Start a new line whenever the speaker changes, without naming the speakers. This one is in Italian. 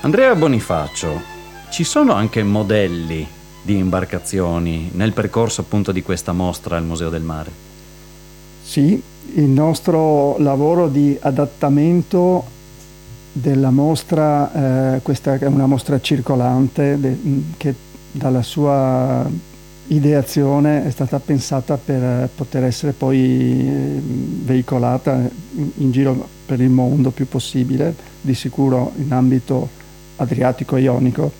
Andrea Bonifacio, ci sono anche modelli di imbarcazioni nel percorso appunto di questa mostra al Museo del Mare?
Sì, il nostro lavoro di adattamento della mostra, questa è una mostra circolante che dalla sua ideazione è stata pensata per poter essere poi veicolata in giro per il mondo più possibile, di sicuro in ambito adriatico e ionico.